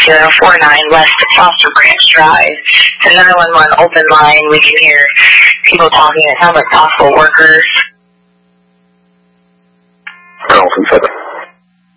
49 West Foster Branch Drive. The 911 open line. We can hear people talking. It sounds like hospital workers. Carlton 7